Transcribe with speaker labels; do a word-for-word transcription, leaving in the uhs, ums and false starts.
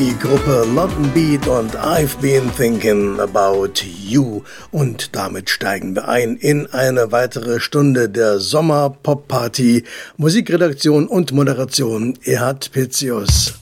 Speaker 1: die Gruppe London Beat und I've Been Thinking About You. Und damit steigen wir ein in eine weitere Stunde der Sommer-Pop-Party. Musikredaktion und Moderation Erhard Pitzius.